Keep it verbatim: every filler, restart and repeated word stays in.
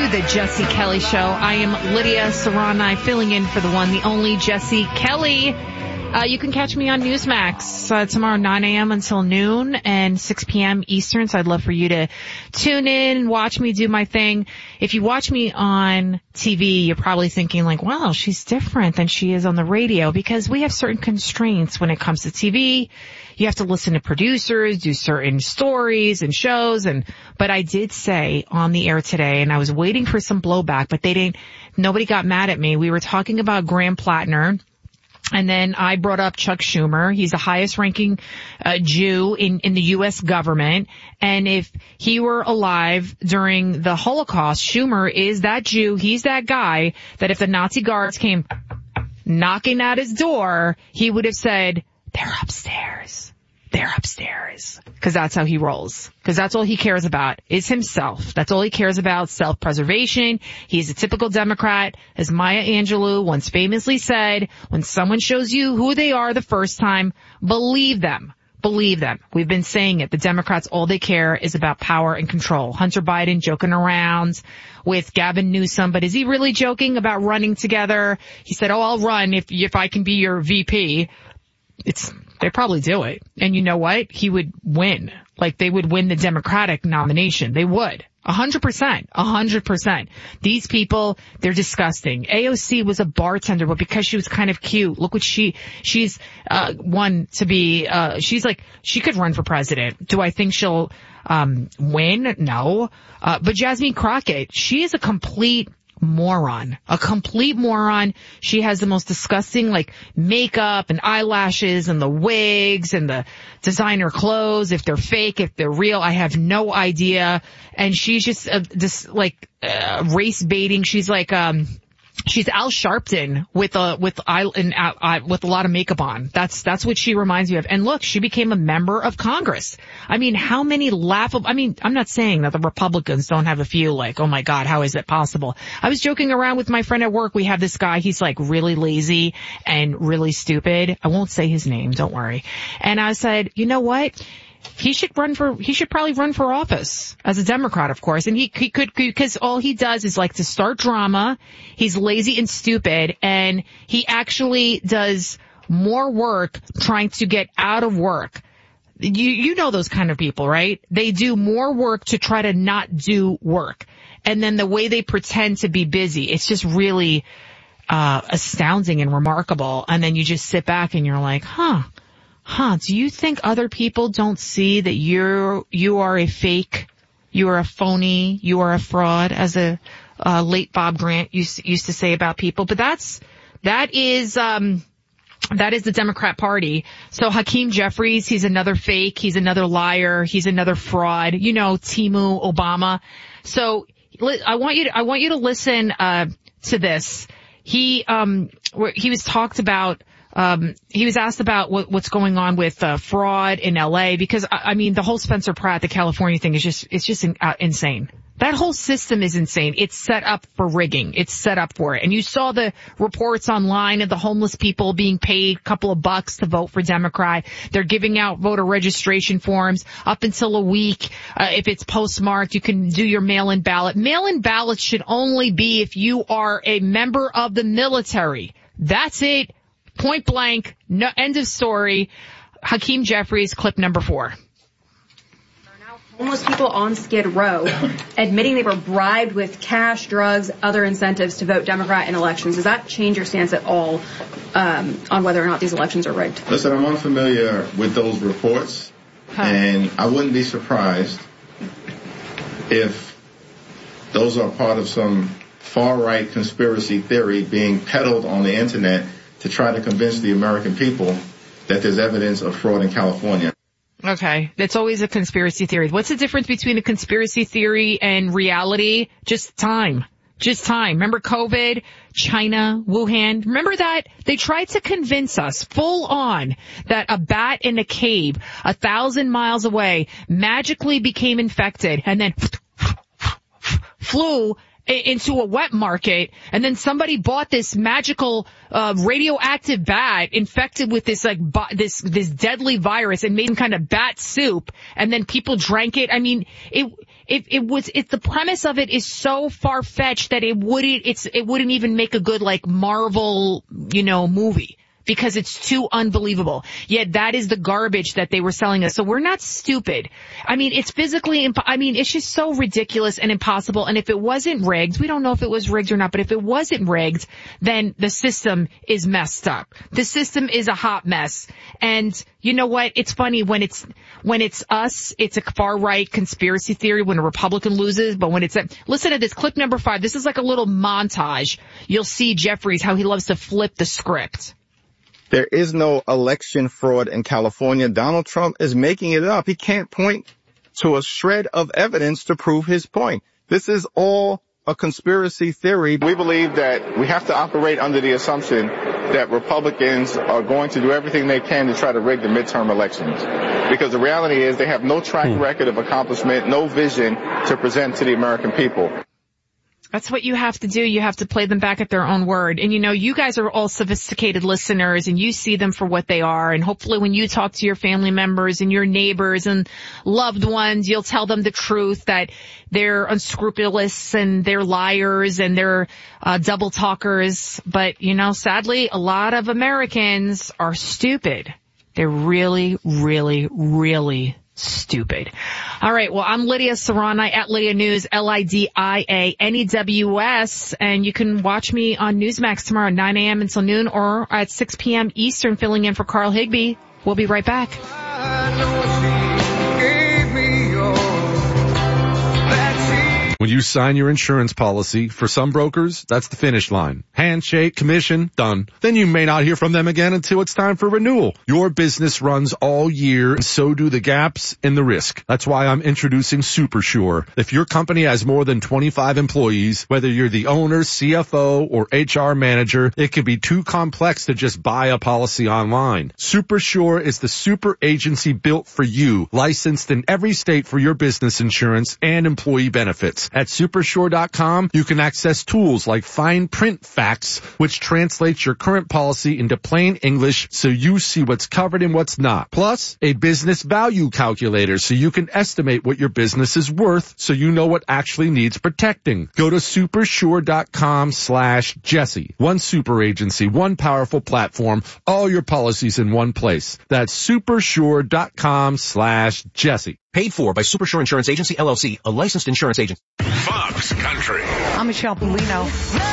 the Jesse Kelly Show. I am Lydia Serrani, filling in for the one, the only Jesse Kelly. Uh, you can catch me on Newsmax uh, tomorrow, nine a.m. until noon and six p.m. Eastern. So I'd love for you to tune in and watch me do my thing. If you watch me on T V, you're probably thinking like, wow, she's different than she is on the radio, because we have certain constraints when it comes to T V. You have to listen to producers, do certain stories and shows. And, but I did say on the air today, and I was waiting for some blowback, but they didn't, nobody got mad at me. We were talking about Graham Plattner. And then I brought up Chuck Schumer. He's the highest ranking uh, Jew in, in the U S government. And if he were alive during the Holocaust, Schumer is that Jew. He's that guy that if the Nazi guards came knocking at his door, he would have said, they're upstairs. They're upstairs. Because that's how he rolls. Because that's all he cares about is himself. That's all he cares about, self-preservation. He's a typical Democrat. As Maya Angelou once famously said, when someone shows you who they are the first time, believe them. Believe them. We've been saying it. The Democrats, all they care is about power and control. Hunter Biden joking around with Gavin Newsom, but is he really joking about running together? He said, oh, I'll run if, if I can be your V P. It's, they probably do it. And you know what? He would win. Like they would win the Democratic nomination. They would. A hundred percent. A hundred percent. These people, they're disgusting. A O C was a bartender, but because she was kind of cute, look what she, she's, uh, one to be, uh, she's like, she could run for president. Do I think she'll, um, win? No. Uh, but Jasmine Crockett, she is a complete moron. A complete moron. She has the most disgusting, like, makeup and eyelashes and the wigs and the designer clothes. If they're fake, if they're real, I have no idea. And she's just, uh, this, like, uh, race baiting. She's like, um, she's Al Sharpton with a, with eye, and, uh, with a lot of makeup on. That's, that's what she reminds me of. And look, she became a member of Congress. I mean, how many laughable, I mean, I'm not saying that the Republicans don't have a few like, oh my God, how is it possible? I was joking around with my friend at work. We have this guy. He's like really lazy and really stupid. I won't say his name. Don't worry. And I said, you know what? He should run for, he should probably run for office as a Democrat, of course. And he, he could, because all he does is like to start drama. He's lazy and stupid, and he actually does more work trying to get out of work. You, you know those kind of people, right? They do more work to try to not do work. And then the way they pretend to be busy, it's just really, uh, astounding and remarkable. And then you just sit back and you're like, huh. Huh, do you think other people don't see that you're, you are a fake, you are a phony, you are a fraud, as a, uh, late Bob Grant used, used to say about people? But that's, that is, um, that is the Democrat Party. So Hakeem Jeffries, he's another fake, he's another liar, he's another fraud, you know, Timu Obama. So I want you to, I want you to listen, uh, to this. He, um, he was talked about, Um, he was asked about what, what's going on with uh, fraud in L A, because I, I mean the whole Spencer Pratt, the California thing is just, it's just in, uh, insane. That whole system is insane. It's set up for rigging. It's set up for it. And you saw the reports online of the homeless people being paid a couple of bucks to vote for Democrat. They're giving out voter registration forms up until a week. Uh, if it's postmarked, you can do your mail-in ballot. Mail-in ballots should only be if you are a member of the military. That's it. Point blank, no, end of story. Hakeem Jeffries, clip number four. Homeless people on Skid Row admitting they were bribed with cash, drugs, other incentives to vote Democrat in elections. Does that change your stance at all um, on whether or not these elections are rigged? Listen, I'm unfamiliar with those reports, huh. and I wouldn't be surprised if those are part of some far-right conspiracy theory being peddled on the internet to try to convince the American people that there's evidence of fraud in California. Okay. That's always a conspiracy theory. What's the difference between a conspiracy theory and reality? Just time. Just time. Remember COVID, China, Wuhan? Remember that? They tried to convince us full on that a bat in a cave a thousand miles away magically became infected and then flew into a wet market, and then somebody bought this magical uh radioactive bat infected with this like bo- this this deadly virus and made some kind of bat soup, and then people drank it. I mean, it It, it was, it, the premise of it is so far-fetched that it wouldn't, it's, it wouldn't even make a good, like, Marvel, you know, movie. Because it's too unbelievable. Yet that is the garbage that they were selling us. So we're not stupid. I mean, it's physically, imp- I mean, it's just so ridiculous and impossible. And if it wasn't rigged, we don't know if it was rigged or not, but if it wasn't rigged, then the system is messed up. The system is a hot mess. And you know what? It's funny when it's, when it's us, it's a far-right conspiracy theory when a Republican loses, but when it's, a, listen to this, clip number five. This is like a little montage. You'll see Jeffries, how he loves to flip the script. There is no election fraud in California. Donald Trump is making it up. He can't point to a shred of evidence to prove his point. This is all a conspiracy theory. We believe that we have to operate under the assumption that Republicans are going to do everything they can to try to rig the midterm elections. Because the reality is they have no track record of accomplishment, no vision to present to the American people. That's what you have to do. You have to play them back at their own word. And you know, you guys are all sophisticated listeners and you see them for what they are. And hopefully when you talk to your family members and your neighbors and loved ones, you'll tell them the truth that they're unscrupulous and they're liars and they're uh, double talkers. But you know, sadly, a lot of Americans are stupid. They're really, really, really stupid. All right. Well, I'm Lydia Serrani at Lydia News, L I D I A N E W S. And you can watch me on Newsmax tomorrow at nine a.m. until noon or at six p.m. Eastern, filling in for Carl Higbee. We'll be right back. When you sign your insurance policy, for some brokers, that's the finish line. Handshake, commission, done. Then you may not hear from them again until it's time for renewal. Your business runs all year, and so do the gaps and the risk. That's why I'm introducing SuperSure. If your company has more than twenty-five employees, whether you're the owner, C F O, or H R manager, it can be too complex to just buy a policy online. SuperSure is the super agency built for you, licensed in every state for your business insurance and employee benefits. At Supersure dot com, you can access tools like fine print facts, which translates your current policy into plain English so you see what's covered and what's not. Plus, a business value calculator so you can estimate what your business is worth so you know what actually needs protecting. Go to Supersure dot com slash Jesse. One super agency, one powerful platform, all your policies in one place. That's Supersure dot com slash Jesse. Paid for by Supersure Insurance Agency, L L C, a licensed insurance agent. Fox Country. I'm Michelle Polino.